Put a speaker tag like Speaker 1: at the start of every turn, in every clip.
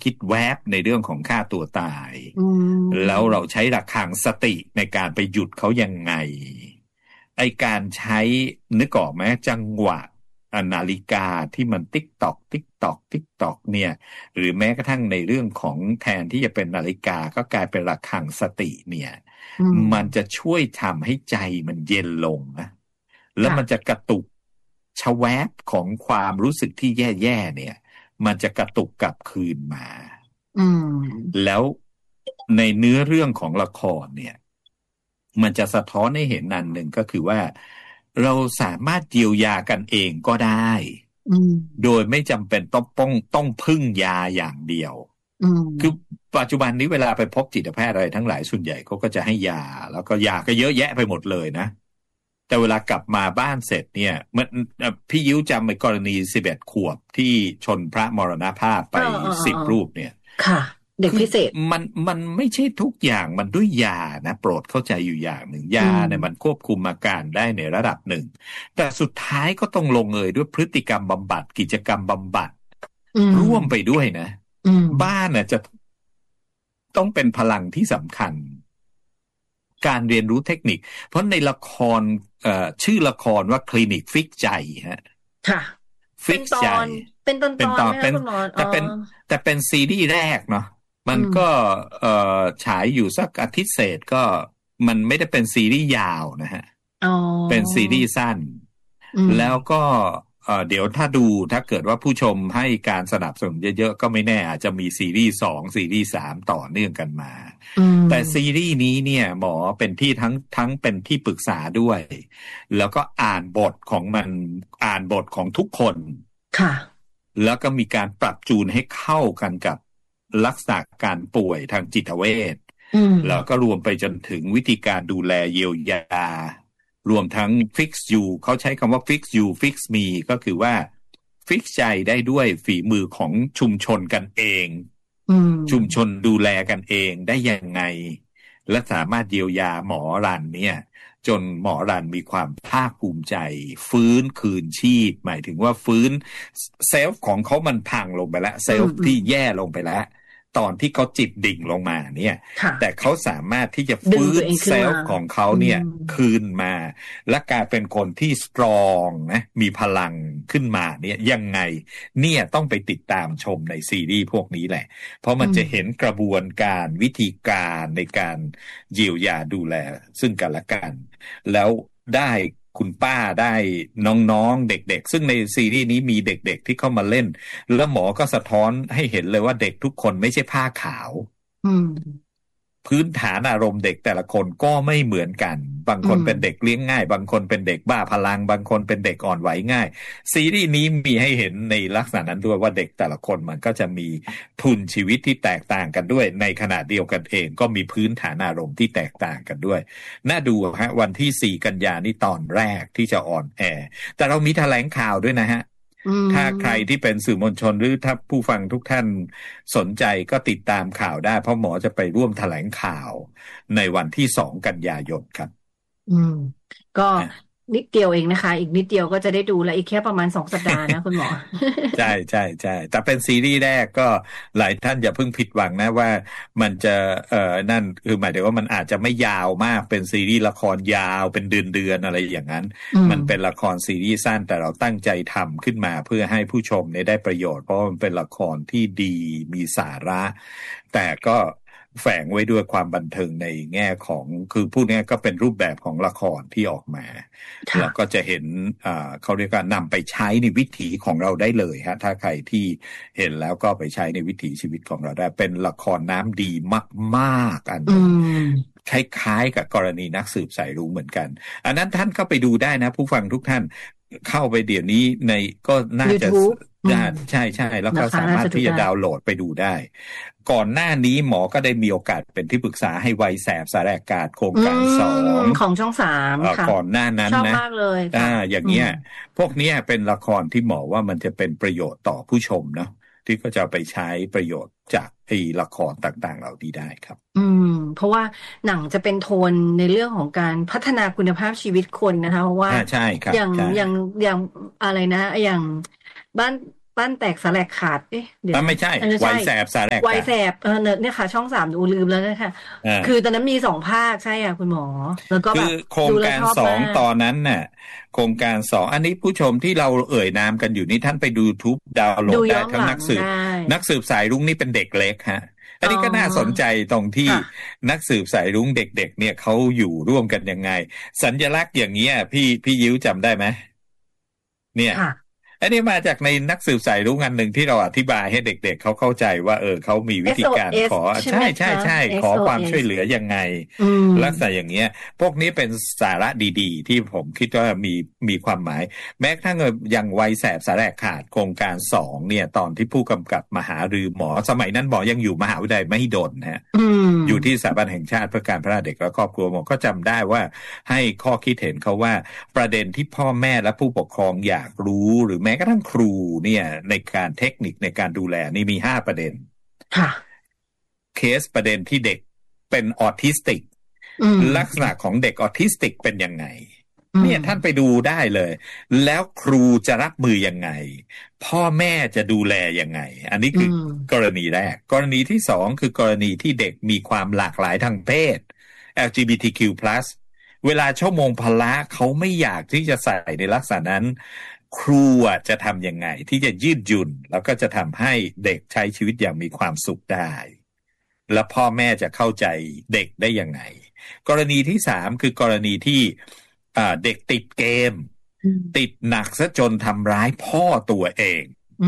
Speaker 1: คิดแวบในเรื่องของฆ่าตัวตายแล้วเราใช้ระฆังสติในการไปหยุดเขายังไงไอการใช้นึกออกไหมจังหวะนาฬิกาที่มันติ๊กตอกติ๊กตอกติ๊กตอกเนี่ยหรือแม้กระทั่งในเรื่องของแทนที่จะเป็นนาฬิกาก็กลายเป็นระฆังสติเนี่ยมันจะช่วยทำให้ใจมันเย็นลงนะแล้วมันจะกระตุกชะแวบของความรู้สึกที่แย่ๆเนี่ยมันจะกระตุกกลับคืนมาแล้วในเนื้อเรื่องของละครเนี่ยมันจะสะท้อนให้เห็นนันหนึ่งก็คือว่าเราสามารถเยียวยากันเองก็ได้โดยไม่จำเป็นต้องพึ่งยาอย่างเดียวคือปัจจุบันนี้เวลาไปพบจิตแพทย์อะไรทั้งหลายส่วนใหญ่เขาก็จะให้ยาแล้วก็ยาก็เยอะแยะไปหมดเลยนะแต่เวลากลับมาบ้านเสร็จเนี่ยมันพี่ยิ้วจำในกรณี11 ขวบที่ชนพระมรณภาพไป10 รูปเนี่ย
Speaker 2: ค่ะเด็กพิเศษ
Speaker 1: มันไม่ใช่ทุกอย่างมันด้วยยานะโปรดเข้าใจอยู่อย่างหนึ่งยาเนี่ยมันควบคุมอาการได้ในระดับหนึ่งแต่สุดท้ายก็ต้องลงเอยด้วยพฤติกรรมบำบัดกิจกรรมบำบัดร่วมไปด้วยนะบ้านน่ะจะต้องเป็นพลังที่สำคัญการเรียนรู้เทคนิคเพราะในละครชื่อละครว่าคลินิกฟิกใจฮะ
Speaker 2: ค่ะ
Speaker 1: ฟิกใจ
Speaker 2: เป็นตอน
Speaker 1: แต่เป็นซีรีส์แรกเนาะมันก็ฉายอยู่สักอาทิตย์เศษก็มันไม่ได้เป็นซีรีส์ยาวนะฮะเป็นซีรีส์สั้นแล้วก็เดี๋ยวถ้าเกิดว่าผู้ชมให้การสนับสนุนเยอะๆก็ไม่แน่อาจจะมีซีรีส์2ซีรีส์3ต่อเนื่องกันมาแต่ซีรีส์นี้เนี่ยหมอเป็นที่ทั้งเป็นที่ปรึกษาด้วยแล้วก็อ่านบทของมันอ่านบทของทุกคน
Speaker 2: ค่ะ
Speaker 1: แล้วก็มีการปรับจูนให้เข้ากันกับลักษณะการป่วยทางจิตเวชแล้วก็รวมไปจนถึงวิธีการดูแลเยียวยารวมทั้ง fix you เขาใช้คำว่า fix you fix me ก็คือว่า fix ใจได้ด้วยฝีมือของชุมชนกันเองชุมชนดูแลกันเองได้ยังไงและสามารถเยียวยาหมอรันเนี่ยจนหมอรันมีความภาคภูมิใจฟื้นคืนชีพหมายถึงว่าฟื้นเซลฟ์ของเขามันพังลงไปแล้วเซลฟ์ที่แย่ลงไปแล้วตอนที่เขาจิตดิ่งลงมาเนี่ยแต่เขาสามารถที่จะฟื้นเซลฟ์ของเขาเนี่ยคืนมาและกลายเป็นคนที่สตรองนะมีพลังขึ้นมาเนี่ยยังไงเนี่ยต้องไปติดตามชมในซีรีส์พวกนี้แหละเพราะมันจะเห็นกระบวนการวิธีการในการเยียวยาดูแลซึ่งกันและกันแล้วได้คุณป้าได้น้องๆเด็กๆซึ่งในซีรีส์นี้มีเด็กๆที่เข้ามาเล่นแล้วหมอก็สะท้อนให้เห็นเลยว่าเด็กทุกคนไม่ใช่ผ้าขาวพื้นฐานอารมณ์เด็กแต่ละคนก็ไม่เหมือนกันบางคนเป็นเด็กเลี้ยงง่ายบางคนเป็นเด็กบ้าพลังบางคนเป็นเด็กอ่อนไหวง่ายซีรีส์นี้มีให้เห็นในลักษณะนั้นด้วยว่าเด็กแต่ละคนมันก็จะมีทุนชีวิตที่แตกต่างกันด้วยในขณะเดียวกันเองก็มีพื้นฐานอารมณ์ที่แตกต่างกันด้วยน่าดูฮะวันที่4 กันยายนนี่ตอนแรกที่จะออนแอร์แต่เรามีแถลงข่าวด้วยนะฮะถ้าใครที่เป็นสื่อมวลชนหรือถ้าผู้ฟังทุกท่านสนใจก็ติดตามข่าวได้เพราะหมอจะไปร่วมแถลงข่าวในวันที่2 กันยายนครับ
Speaker 2: ก็นิดเดียวเองนะคะอีกนิดเดียวก็จะได้ดูแล้วอีกแค่ประมาณ2 สัปดาห์นะคุณหมอ
Speaker 1: ใช่ใช่ใช่แต่เป็นซีรีส์แรกก็หลายท่านอย่าเพิ่งผิดหวังนะว่ามันจะนั่นคือหมายถึงว่ามันอาจจะไม่ยาวมากเป็นซีรีส์ละครยาวเป็นเดือนอะไรอย่างนั้นมันเป็นละครซีรีส์สั้นแต่เราตั้งใจทำขึ้นมาเพื่อให้ผู้ชมได้ประโยชน์เพราะมันเป็นละครที่ดีมีสาระแต่ก็แฝงไว้ด้วยความบันเทิงในแง่ของคือพูดง่ายก็เป็นรูปแบบของละครที่ออกมาแล้วก็จะเห็นเขาเรียกว่านำไปใช้ในวิถีของเราได้เลยฮะถ้าใครที่เห็นแล้วก็ไปใช้ในวิถีชีวิตของเราได้เป็นละครน้ำดีมากๆอันคล้ายๆกับกรณีนักสืบสายรุ้งเหมือนกันอันนั้นท่านเข้าไปดูได้นะผู้ฟังทุกท่านเข้าไปเดี๋ยวนี้ในก็น่าจะใช่ใช่แล้วก็สามารถที่จะดาวน์โหลดไปดูได้ก่อนหน้านี้หมอก็ได้มีโอกาสเป็นที่ปรึกษาให้ไวแสบสารอากาศโครงการ2
Speaker 2: ของช่อง3ค่ะ
Speaker 1: ก่อนหน้านั้นนะชอบ
Speaker 2: มากเลย
Speaker 1: อย่างเงี้ยพวกนี้เป็นละครที่หมอว่ามันจะเป็นประโยชน์ต่อผู้ชมเนาะที่ก็จะไปใช้ประโยชน์จากละครต่างๆเหล่านี้ได้ครับ
Speaker 2: เพราะว่าหนังจะเป็นโทนในเรื่องของการพัฒนาคุณภาพชีวิตคนนะคะเพราะว่า
Speaker 1: ใช่ครับ
Speaker 2: อย่างอะไรนะอย่างบ้านปั้นแตกสลกขาดเดี๋ยว
Speaker 1: ไม่ใช่วัยแสบสาแหลก
Speaker 2: วัยแสบเนี่ยค่ะช่อง3ดูลืมแล้วนะคะคือตอนนั้นมี2 ภาคใช่ค่ะคุณหมอแล้วก็แบบ
Speaker 1: โครงการ2ตอนนั้นน่ะโครงการ2อันนี้ผู้ชมที่เราเอ่ยนามกันอยู่นี่ท่านไปดู YouTube ดาวน์โหลดได้ทั้งนักสืบสายรุ้งนี่เป็นเด็กเล็กฮะอันนี้ก็น่าสนใจตรงที่นักสืบสายรุ้งเด็กๆเนี่ยเขาอยู่ร่วมกันยังไงสัญลักษณ์อย่างเงี้ยพี่ยิ้วจำได้ไหมเนี่ยอันนี้มาจากในนักสืบสายรุ้งอันหนึ่งที่เราอธิบายให้เด็กๆ เขาเข้าใจว่าเขามีวิธีการขอใช่ขอความช่วยเหลือยังไงลักษณะอย่างเงี้ยพวกนี้เป็นสาระดีๆที่ผมคิดว่ามีความหมายแม้กระทั่งยังวัยแสบสาแหลกขาดโครงการ2เนี่ยตอนที่ผู้กำกับมหารือหมอสมัยนั้นหมอยังอยู่มหาวิทยาลัยมหิดลนะอยู่ที่สถาบันแห่งชาติเพื่อการพัฒนาเด็กและครอบครัวหมอก็จำได้ว่าให้ข้อคิดเห็นเขาว่าประเด็นที่พ่อแม่และผู้ปกครองอยากรู้หรือแม้กระทั่งครูเนี่ยในการเทคนิคในการดูแลนี่มี5ประเด็น
Speaker 2: ค่ะ
Speaker 1: เคสประเด็นที่เด็กเป็นออทิสติกลักษณะของเด็กออทิสติกเป็นยังไงเนี่ยท่านไปดูได้เลยแล้วครูจะรับมือยังไงพ่อแม่จะดูแลยังไงอันนี้คือกรณีแรกกรณีที่2คือกรณีที่เด็กมีความหลากหลายทางเพศ LGBTQ+ เวลาชั่วโมงพละเขาไม่อยากที่จะใส่ในลักษณะนั้นครูจะทำยังไงที่จะยืดหยุ่นแล้วก็จะทำให้เด็กใช้ชีวิตอย่างมีความสุขได้และพ่อแม่จะเข้าใจเด็กได้ยังไงกรณีที่3คือกรณีที่เด็กติดเกมติดหนักซะจนทำร้ายพ่อตัวเอง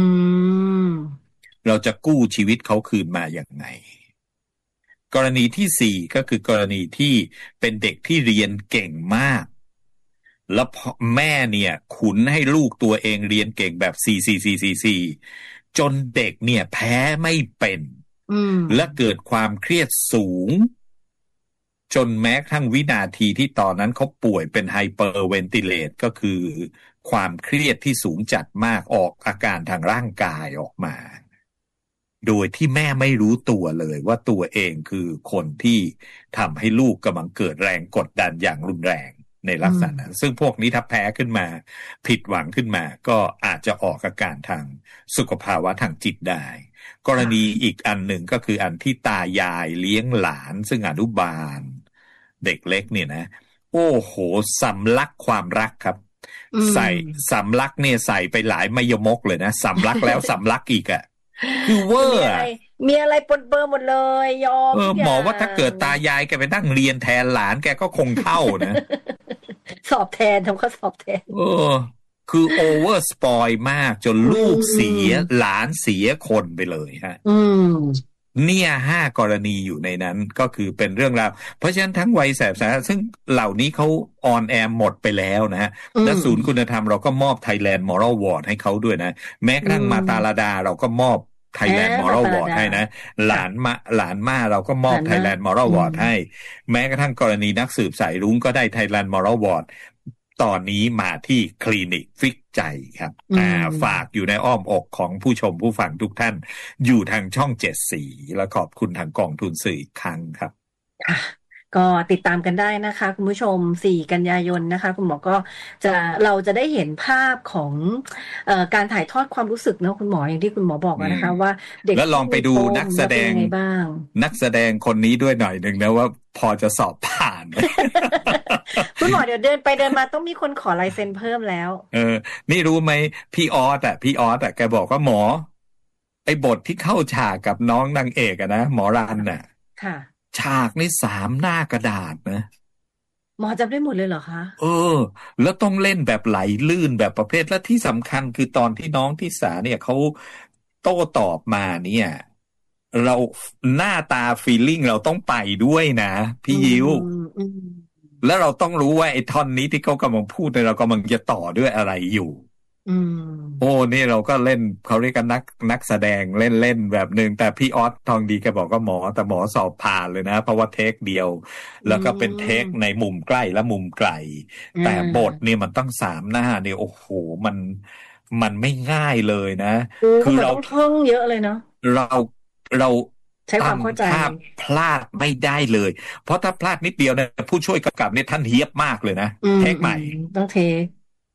Speaker 1: เราจะกู้ชีวิตเขาคืนมาอย่างไงกรณีที่4ก็คือกรณีที่เป็นเด็กที่เรียนเก่งมากแล้วแม่เนี่ยขุนให้ลูกตัวเองเรียนเก่งแบบ4 จนเด็กเนี่ยแพ้ไม่เป็นและเกิดความเครียดสูงจนแม้กระทั่งวินาทีที่ตอนนั้นเขาป่วยเป็นไฮเปอร์เวนติเลตก็คือความเครียดที่สูงจัดมากออกอาการทางร่างกายออกมาโดยที่แม่ไม่รู้ตัวเลยว่าตัวเองคือคนที่ทำให้ลูกกำลังเกิดแรงกดดันอย่างรุนแรงในลักษณะนั้นซึ่งพวกนี้ถ้าแพ้ขึ้นมาผิดหวังขึ้นมาก็อาจจะออกอาการทางสุขภาวะทางจิตได้กรณีอีกอันหนึ่งก็คืออันที่ตายายเลี้ยงหลานซึ่งอนุบาลเด็กเล็กเนี่ยนะโอ้โหสำลักความรักครับใส่สำลักเนี่ยใส่ไปหลายมยมกเลยนะสำลักแล้วสำลักอีกอ่ะคือเวอร์
Speaker 2: มีอะไรปนเปื้อนหมดเลยยอม
Speaker 1: หมอว่าถ้าเกิดตายายแกไปนั่งเรียนแทนหลานแกก็คงเข้านะ
Speaker 2: สอบแทนทำข้อสอบแทน
Speaker 1: คือโอเวอร์สปอยมากจนลูกเสียหลานเสียคนไปเลยฮะเนี่ย5 กรณีอยู่ในนั้นก็คือเป็นเรื่องราวเพราะฉะนั้นทั้งวัยแสบสาซึ่งเหล่านี้เขาออนแอร์หมดไปแล้วนะฮะและศูนย์คุณธรรมเราก็มอบ Thailand Moral Award ให้เขาด้วยนะแม้กระทั่งมาตาลาดาเราก็มอบ Thailand Moral Award ให้นะหลานมาเราก็มอบ Thailand Moral Award ให้แม้กระทั่งกรณีนักสืบสายรุ้งก็ได้ Thailand Moral Awardตอนนี้มาที่คลินิกฟิกใจครับฝากอยู่ในอ้อมอกของผู้ชมผู้ฟังทุกท่านอยู่ทางช่อง7 สีและขอบคุณทางกองทุนสื่ออีกครั้งครับ
Speaker 2: ก็ติดตามกันได้นะคะคุณผู้ชม4 กันยายนนะคะคุณหมอก็เราจะได้เห็นภาพของการถ่ายทอดความรู้สึกเนาะคุณหมออย่างที่คุณหมอบอกนะคะว่าเด็ก
Speaker 1: แล้วลองไปดูนักแสดงนักแสดงคนนี้ด้วยหน่อยหนึ่งนะว่าพอจะสอบผ่าน
Speaker 2: คุณหมอเดี๋ยวเดินไปเดินมาต้องมีคนขอลายเซ็นเพิ่มแล้ว
Speaker 1: นี่รู้ไหมพี่ออสแกบอกว่าหมอไอ้บทที่เข้าฉากกับน้องนางเอกนะหมอรันน่ะ
Speaker 2: ค่ะ
Speaker 1: ฉากนี่3 หน้ากระดาษนะ
Speaker 2: หมอจำได้หมดเลยเหรอคะ
Speaker 1: แล้วต้องเล่นแบบไหลลื่นแบบประเภทและที่สำคัญคือตอนที่น้องทิสาเนี่ยเขาโต้ตอบมาเนี่ยเราหน้าตาฟีลลิ่งเราต้องไปด้วยนะพี่ยิวแล้วเราต้องรู้ว่าไอ้ท่อนนี้ที่เขากำลังพูดเนี่ยเรากำลังจะต่อด้วยอะไรอยู่โอ้นี่เราก็เล่นเขาเรียกกันนักแสดงเล่นแบบนึงแต่พี่ออสทองดีแกบอกก็หมอแต่หมอสอบผ่านเลยนะเพราะว่าเทคเดียวแล้วก็เป็นเทคในมุมใกล้และมุมไกลแต่บทนี่มันต้อง3 หน้าเนี่ยโอ้โหมันไม่ง่ายเลยนะ
Speaker 2: คือเราท่องเยอะเลยเนาะ
Speaker 1: เรา
Speaker 2: ใช้ความเข้าใจ
Speaker 1: พลาดไม่ได้เลยเพราะถ้าพลาดนิดเดียวเนี่ยผู้ช่วยกำกับเนี่ยท่านเฮี้ยบมากเลยนะเทคใหม่
Speaker 2: ต้องเทค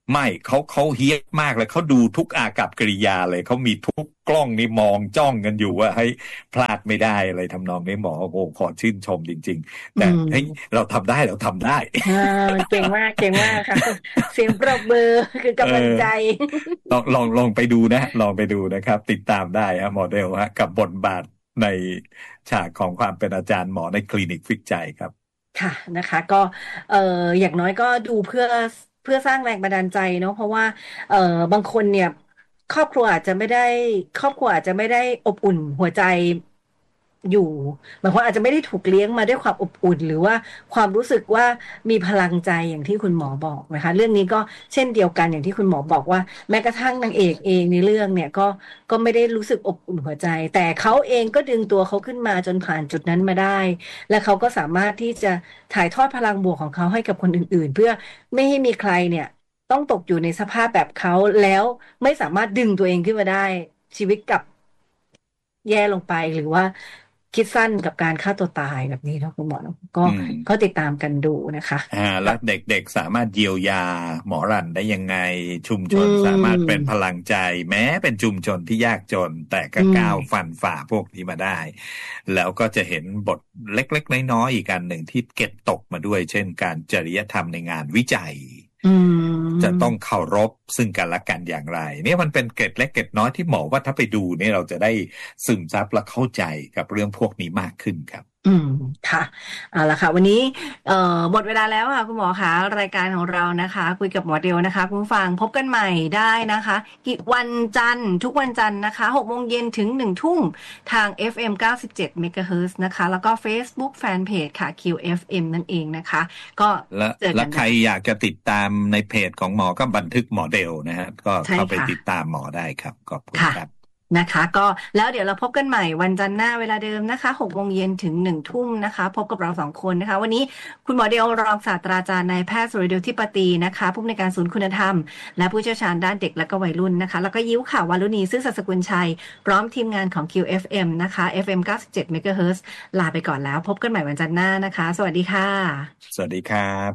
Speaker 1: ไม่เขาเฮี้ยมากเลยเขาดูทุกอากัปกิริยาเลยเขามีทุกกล้องนี่มองจ้องกันอยู่ว่าให้พลาดไม่ได้อะไรทำนองนี้หมอโอ้ขอชื่นชมจริงๆแต่เฮ้ยเราทำได้
Speaker 2: เก่งมากค่ะเสียงปรบมือคือกำลังใจ
Speaker 1: ลองไปดูนะลองไปดูนะครับติดตามได้ฮะหมอเดลฮะกับบทบาทในฉากของความเป็นอาจารย์หมอในคลินิกฟิกใจครับ
Speaker 2: ค่ะนะคะก็อย่างน้อยก็ดูเพื่อสร้างแรงบันดาลใจเนาะเพราะว่าบางคนเนี่ยครอบครัวอาจจะไม่ได้อบอุ่นหัวใจอยู่บางคนอาจจะไม่ได้ถูกเลี้ยงมาด้วยความอบอุ่นหรือว่าความรู้สึกว่ามีพลังใจอย่างที่คุณหมอบอกนะคะเรื่องนี้ก็เช่นเดียวกันอย่างที่คุณหมอบอกว่าแม้กระทั่งนางเอกเองในเรื่องเนี่ยก็ไม่ได้รู้สึกอบอุ่นหัวใจแต่เขาเองก็ดึงตัวเขาขึ้นมาจนผ่านจุดนั้นมาได้และเขาก็สามารถที่จะถ่ายทอดพลังบวกของเขาให้กับคนอื่นๆเพื่อไม่ให้มีใครเนี่ยต้องตกอยู่ในสภาพแบบเขาแล้วไม่สามารถดึงตัวเองขึ้นมาได้ชีวิตกับแย่ลงไปหรือว่าคิดสั้นกับการฆ่าตัวตายแบบนี้นะคุณหมอก็ติดตามกันดูนะคะ
Speaker 1: แล้วเด็กๆสามารถเยียวยาหมอรันได้ยังไงชุมชนสามารถเป็นพลังใจแม้เป็นชุมชนที่ยากจนแต่ก็ก้าวฟันฝ่าพวกนี้มาได้แล้วก็จะเห็นบทเล็กๆน้อยๆอีกอันหนึ่งที่เก็บตกมาด้วยเช่นการจริยธรรมในงานวิจัยจะต้องเคารพซึ่งกันและกันอย่างไรเนี่ยมันเป็นเกร็ดเล็กเกร็ดน้อยที่หมอว่าถ้าไปดูเนี่ยเราจะได้ซึมซับและเข้าใจกับเรื่องพวกนี้มากขึ้นครับ
Speaker 2: ค่ะเอาละค่ะวันนี้หมดเวลาแล้วค่ะคุณหมอคะรายการของเรานะคะคุยกับหมอเดียวนะคะคุณผู้ฟังพบกันใหม่ได้นะคะวันจันทร์ทุกวันจันทร์นะคะ 18:00 นถึง 1 ทุ่มทาง FM 97 MHz นะคะแล้วก็ Facebook Fanpage ค่ะ QFM นั่นเองนะคะก็
Speaker 1: และใครอยากจะติดตามในเพจของหมอก็บันทึกหมอเดียวนะฮะก็เข้าไปติดตามหมอได้ครับขอบคุณครับ
Speaker 2: นะคะก็แล้วเดี๋ยวเราพบกันใหม่วันจันทร์หน้าเวลาเดิมนะคะ 18:00 นถึง 1 ทุ่มนะคะพบกับเรา2คนนะคะวันนี้คุณหมอเดียวรองศาสตราจารย์นายแพทย์สุริเดลทิปตีนะคะผู้อำนวยการศูนย์คุณธรรมและผู้เชี่ยวชาญด้านเด็กและก็วัยรุ่นนะคะแล้วก็ยิ้วข่าววารุณีซื่อสัตย์สกุลชัยพร้อมทีมงานของ QFM นะคะ FM 97 MHz ลาไปก่อนแล้วพบกันใหม่วันจันทร์หน้านะคะสวัสดีค่ะ
Speaker 1: สวัสดีครับ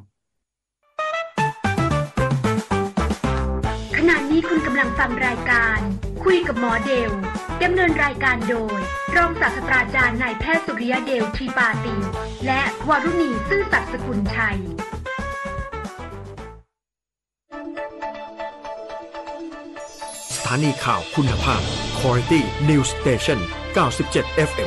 Speaker 3: ขณะนี้คุณกำลังฟังรายการคุยกับหมอเดลดำเนินรายการโดยรองศาสตราจารย์นายแพทย์สุริยเดลทรีปาตีและวารุณีซื่อสัตย์สกุลชัย
Speaker 4: สถานีข่าวคุณภาพ Quality News Station 97 FM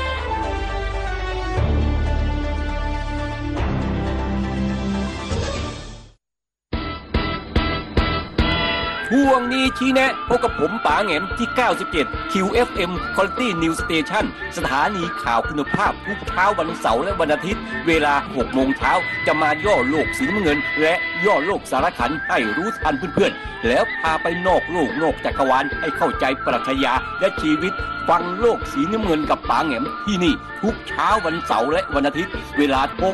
Speaker 5: ช่วงนี้ชี้แนะพบกับผมป๋าแหง่มที่97 QFM Quality News Station สถานีข่าวคุณภาพทุกเช้าวันเสาร์และวันอาทิตย์เวลา 6 โมงเช้าจะมาย่อโลกสีน้ำเงินและย่อโลกสารขันให้รู้ทันเพื่อนๆแล้วพาไปนอกโลกนอกจักรวาลให้เข้าใจปรัชญาและชีวิตฟังโลกสีน้ำเงินกับป๋าแหง่มที่นี่ทุกเช้าวันเสาร์และวันอาทิตย์เวลา